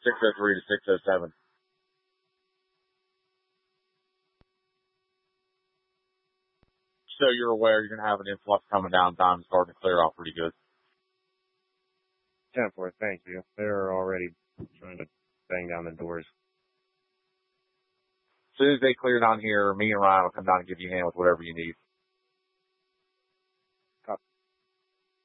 603 to 607. So you're aware you're going to have an influx coming down. Time starting to clear out pretty good. 10-4, thank you. They're already trying to bang down the doors. As soon as they clear down here, me and Ryan will come down and give you a hand with whatever you need.